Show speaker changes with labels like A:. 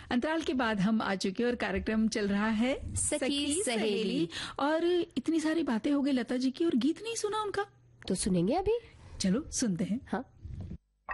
A: अंतराल के बाद हम आ चुके हैं और कार्यक्रम चल रहा है
B: सखी सहेली।
A: और इतनी सारी बातें हो गई लता जी की और गीत नहीं सुना उनका,
B: तो सुनेंगे अभी।
A: चलो सुनते हैं।
B: हाँ।